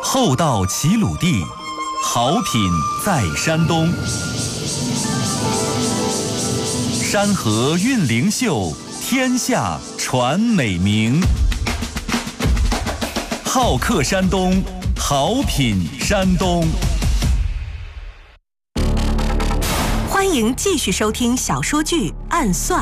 厚道齐鲁地，好品在山东。山河韵灵秀，天下传美名。好客山东，好品山东。 欢迎继续收听小说剧《暗算》。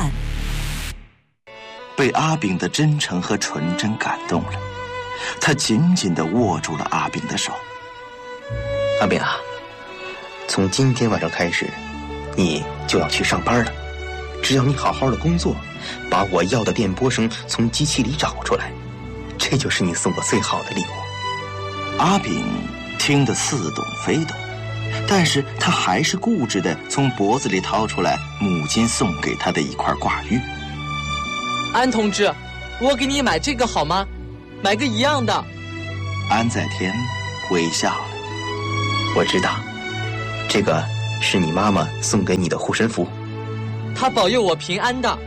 被阿炳的真诚和纯真感动了，他紧紧地握住了阿炳的手。 阿炳啊，从今天晚上开始，你就要去上班了。只要你好好的工作，把我要的电波声从机器里找出来，这就是你送我最好的礼物。 阿炳听得似懂非懂，但是他还是固执地从脖子里掏出来母亲送给他的一块挂玉。 安同志，我给你买这个好吗？买个一样的。 安在天微笑了。 我知道，这个是你妈妈送给你的护身符。 她保佑我平安的。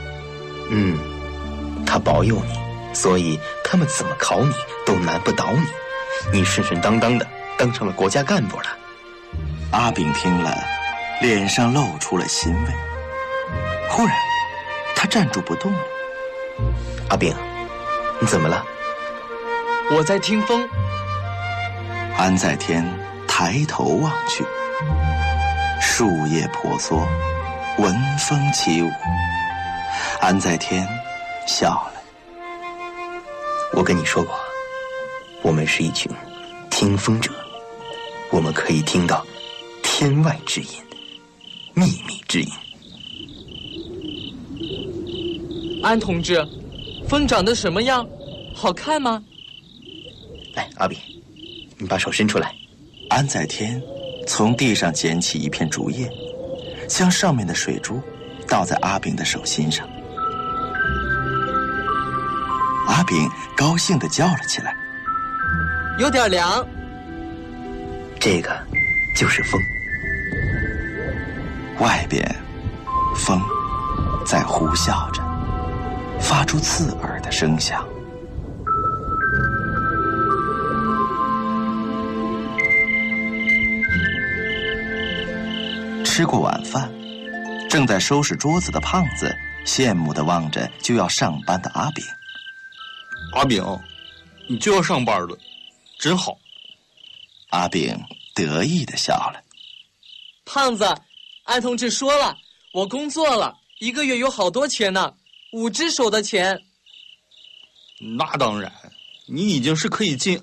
她保佑你，所以他们怎么考你都难不倒你。你顺顺当当的当上了国家干部了。 阿炳听了，脸上露出了欣慰。忽然他站住不动了。 阿炳，你怎么了？ 我在听风。 安在天抬头望去，树叶婆娑，闻风起舞。安在天笑了。 我跟你说过，我们是一群听风者，我们可以听到天外之音，秘密之音。 安同志，风长得什么样？好看吗？ 来，阿炳，你把手伸出来。 安在天从地上捡起一片竹叶，将上面的水珠倒在阿炳的手心上。阿炳高兴地叫了起来： 有点凉。 这个就是风。 外边风在呼啸着，发出刺耳的声响。吃过晚饭，正在收拾桌子的胖子羡慕地望着就要上班的阿炳。 阿炳，你就要上班了，真好。 阿炳得意地笑了。 胖子，安同志说了，我工作了，1个月有好多钱呢，5只手的钱。 那当然，你已经是可以进